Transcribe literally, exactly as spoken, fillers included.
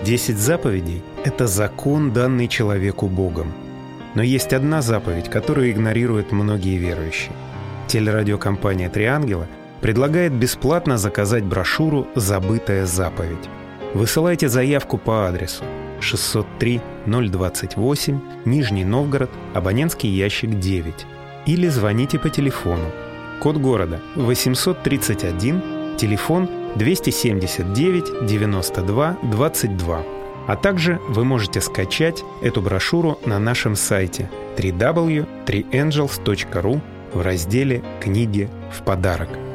Десять заповедей – это закон, данный человеку Богом. Но есть одна заповедь, которую игнорируют многие верующие. Телерадиокомпания «Три ангела» предлагает бесплатно заказать брошюру «Забытая заповедь». Высылайте заявку по адресу шестьсот три ноль двадцать восемь, Нижний Новгород, абонентский ящик девять. Или звоните по телефону. Код города восемьсот тридцать один, телефон двести семьдесят девять девяносто два двадцать два. А также вы можете скачать эту брошюру на нашем сайте дабл ю дабл ю дабл ю точка три ангелс точка ру в разделе «Книги в подарок».